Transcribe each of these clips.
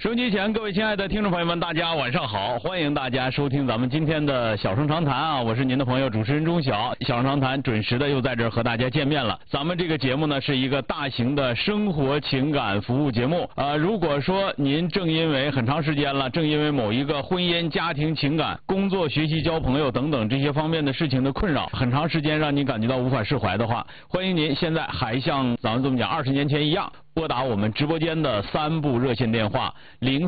收音机前各位亲爱的听众朋友们，大家晚上好！欢迎大家收听咱们今天的小声长谈啊，我是您的朋友主持人钟晓。小声长谈准时的又在这儿和大家见面了。咱们这个节目呢是一个大型的生活情感服务节目如果说您正因为很长时间了，正因为某一个婚姻、家庭、情感、工作、学习、交朋友等等这些方面的事情的困扰，很长时间让您感觉到无法释怀的话，欢迎您现在还像咱们这么讲20年前一样，拨打我们直播间的3部热线电话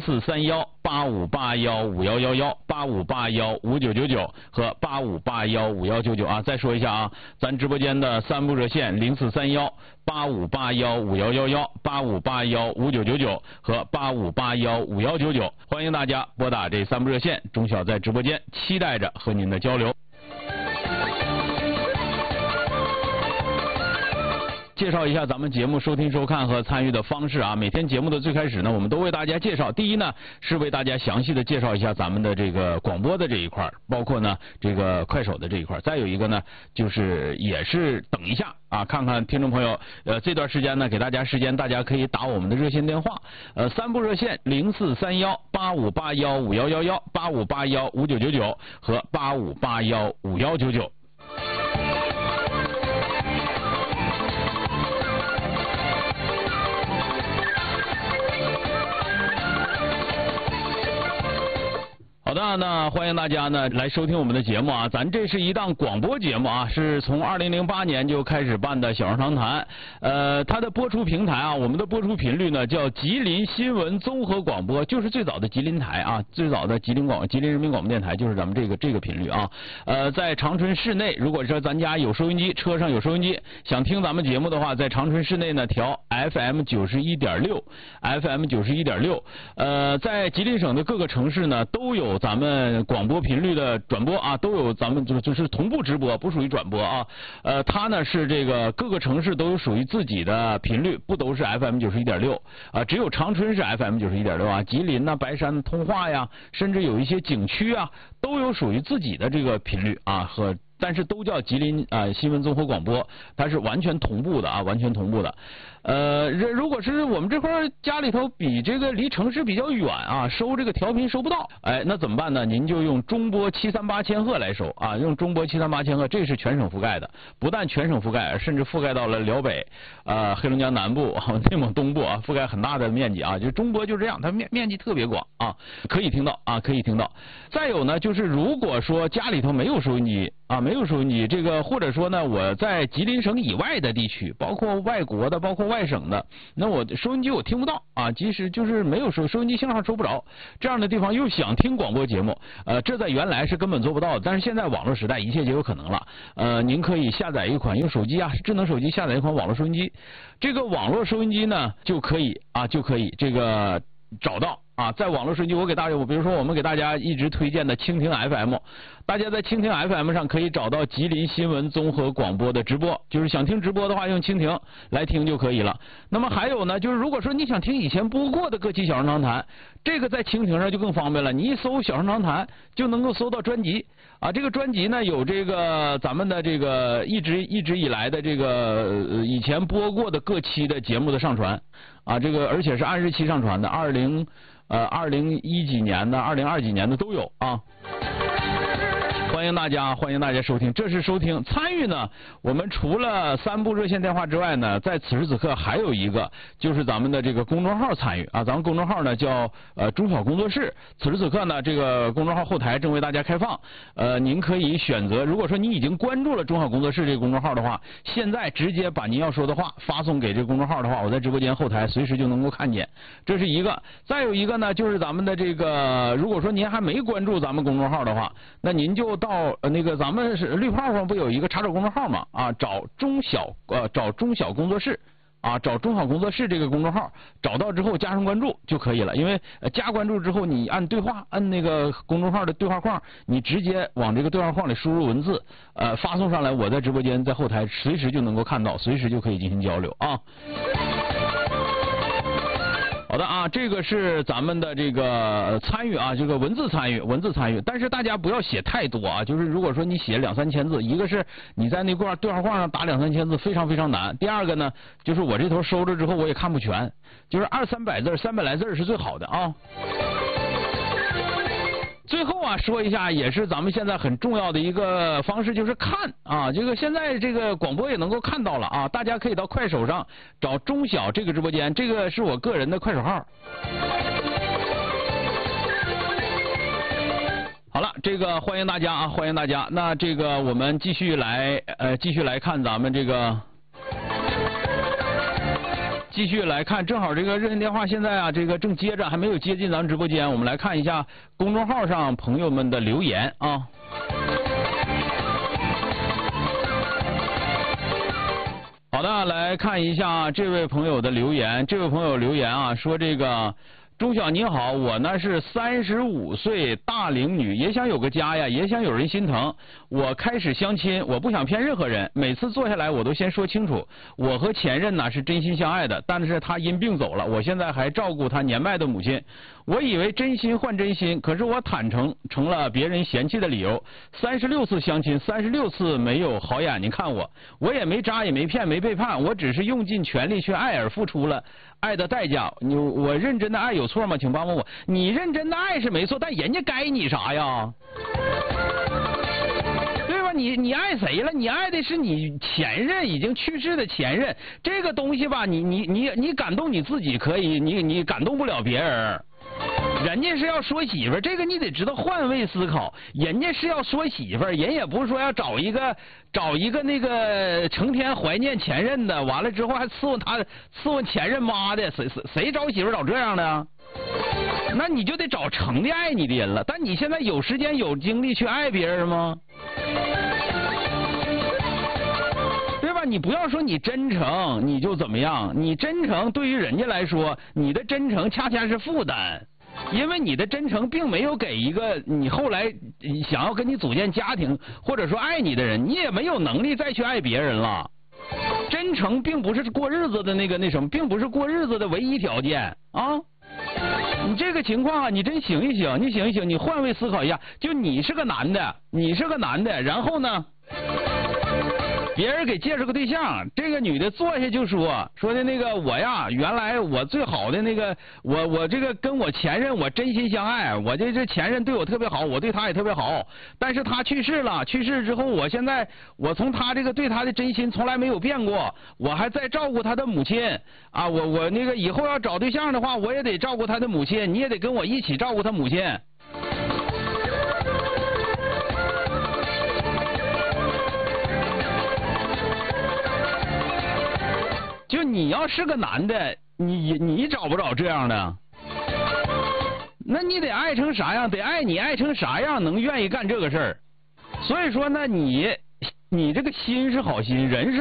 043185815111、85815999和85815199啊。再说一下啊，咱直播间的3部热线043185815111、85815999和85815199，欢迎大家拨打这3部热线。钟晓在直播间期待着和您的交流。介绍一下咱们节目收听收看和参与的方式啊。每天节目的最开始呢，我们都为大家介绍，第一呢是为大家详细的介绍一下咱们的这个广播的这一块，包括呢这个快手的这一块。再有一个呢就是也是等一下啊，看看听众朋友这段时间呢给大家时间，大家可以打我们的热线电话3部热线043185815111、85815999和85815199。好的，那欢迎大家呢来收听我们的节目啊。咱这是一档广播节目啊，是从2008年就开始办的小声长谈。它的播出平台啊，我们的播出频率呢叫吉林新闻综合广播，就是最早的吉林台啊，最早的吉林人民广播电台就是咱们这个频率啊。在长春市内，如果说咱家有收音机，车上有收音机，想听咱们节目的话，在长春市内呢调 FM 91.6 FM 91.6。在吉林省的各个城市呢都有咱们广播频率的转播啊，都有咱们就是同步直播，不属于转播啊。它呢是这个各个城市都有属于自己的频率，不都是 FM 91.6啊，只有长春是 FM 91.6啊，吉林呐、白山、通化呀，甚至有一些景区啊，都有属于自己的这个频率啊但是都叫吉林新闻综合广播，它是完全同步的啊，完全同步的。如果是我们这块家里头比这个离城市比较远啊，收这个调频收不到，那怎么办呢？您就用中波738千赫来收啊，用中波738千赫，这是全省覆盖的，不但全省覆盖，甚至覆盖到了辽北、黑龙江南部、内蒙东部啊，覆盖很大的面积啊。就中波就这样，它面积特别广啊，可以听到啊，可以听到。再有呢，就是如果说家里头没有收音机啊，没有收音机，这个或者说呢，我在吉林省以外的地区，包括外国的，包括外省的，那我收音机我听不到啊，即使就是没有收音机信号收不着，这样的地方又想听广播节目，这在原来是根本做不到的，但是现在网络时代一切就有可能了。您可以下载一款用手机啊，智能手机下载一款网络收音机，这个网络收音机呢就可以这个找到啊，在网络收音机比如说我们给大家一直推荐的蜻蜓 FM， 大家在蜻蜓 FM 上可以找到吉林新闻综合广播的直播，就是想听直播的话用蜻蜓来听就可以了。那么还有呢，就是如果说你想听以前播过的各期小声长谈，这个在蜻蜓上就更方便了，你一搜小声长谈就能够搜到专辑啊。这个专辑呢有这个咱们的这个一直以来的这个以前播过的各期的节目的上传啊，这个而且是按日期上传的，2010几年的、2020几年的都有啊。欢迎大家收听，这是收听参与呢。我们除了3部热线电话之外呢，在此时此刻还有一个就是咱们的这个公众号参与啊。咱们公众号呢叫钟晓工作室，此时此刻呢这个公众号后台正为大家开放，您可以选择，如果说你已经关注了钟晓工作室这个公众号的话，现在直接把您要说的话发送给这个公众号的话，我在直播间后台随时就能够看见，这是一个。再有一个呢就是咱们的这个，如果说您还没关注咱们公众号的话，那您就到那个咱们是绿泡上不有一个查找公众号嘛啊，找钟晓工作室啊，找钟晓工作室这个公众号，找到之后加上关注就可以了。因为加关注之后，你按对话，按那个公众号的对话框，你直接往这个对话框里输入文字，发送上来，我在直播间在后台随时就能够看到，随时就可以进行交流啊。好好的啊，这个是咱们的这个参与啊，这个文字参与，但是大家不要写太多啊，就是如果说你写2、3千字，一个是你在那块对话框上打2、3千字非常非常难，第二个呢，就是我这头收着之后我也看不全，就是200、300字、300来字是最好的啊。最后啊，说一下也是咱们现在很重要的一个方式，就是看啊，这个现在这个广播也能够看到了啊，大家可以到快手上找钟晓这个直播间，这个是我个人的快手号。好了，这个欢迎大家啊，欢迎大家。那这个我们继续来看咱们这个。继续来看，正好这个热线电话现在啊，这个正接着，还没有接进咱们直播间。我们来看一下公众号上朋友们的留言啊。好的，来看一下这位朋友的留言。这位朋友留言啊，说这个钟晓你好，我呢是35岁大龄女，也想有个家呀，也想有人心疼。我开始相亲，我不想骗任何人，每次坐下来我都先说清楚，我和前任呢是真心相爱的，但是他因病走了，我现在还照顾他年迈的母亲。我以为真心换真心，可是我坦诚成了别人嫌弃的理由。36次相亲，36次没有好眼睛看我，我也没渣也没骗没背叛，我只是用尽全力去爱而付出了爱的代价。我认真的爱有错吗？请帮帮我。你认真的爱是没错，但人家该你啥呀？对吧？你爱谁了？你爱的是你前任，已经去世的前任。这个东西吧，你感动你自己可以，你感动不了别人。人家是要说媳妇儿，这个你得知道换位思考。人家是要说媳妇儿，人也不是说要找一个那个成天怀念前任的，完了之后还伺候前任妈的，谁找媳妇儿找这样的？那你就得找成的爱你的人了。但你现在有时间有精力去爱别人吗？对吧？你不要说你真诚你就怎么样，你真诚对于人家来说，你的真诚恰恰是负担，因为你的真诚并没有给一个你后来想要跟你组建家庭或者说爱你的人，你也没有能力再去爱别人了。真诚并不是过日子的那什么，并不是过日子的唯一条件啊。你这个情况啊，你真醒一醒，你换位思考一下，就你是个男的，然后呢，别人给介绍个对象，这个女的坐下就说的那个我呀，原来我最好的那个我这个跟我前任我真心相爱，我这前任对我特别好，我对他也特别好，但是他去世了，去世之后我从他这个对他的真心从来没有变过，我还在照顾他的母亲啊，我那个以后要找对象的话，我也得照顾他的母亲，你也得跟我一起照顾他母亲。就你要是个男的，你找不着这样的，那你得爱成啥样？得爱你爱成啥样能愿意干这个事儿？所以说呢，你这个心是好心，人是。